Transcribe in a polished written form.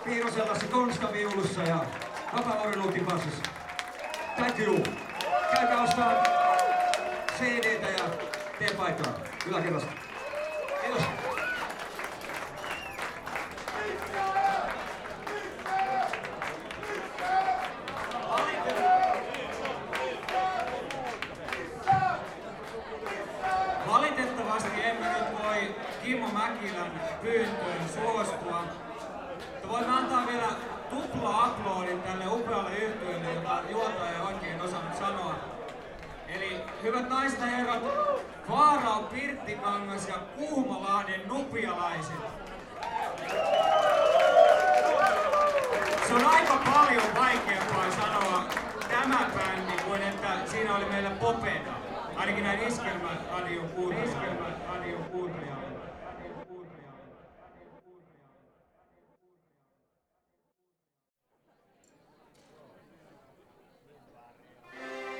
Piirosellassa konskaviulussa ja Vapaa-Lauri Nuuttipassussa. Thank you. Käykää ostaa CD-tä ja teepaitaa yläkerrasta. Kiitos. Valitettavasti emme nyt voi Kimmo Mäkilän pyyntöön suostua. Voimme antaa vielä tupla-aplodin tälle upealle yhtyeelle, jota juontaja ei oikein osannut sanoa. Eli hyvät naiset ja herrat, Vaarao Pirttikangas ja Kuhmolahden nupialaiset. Se on aika paljon vaikeampaa sanoa tämä bändi kuin että siinä oli meillä Popeda. Ainakin näin iskelmäradion kuuntelijoita.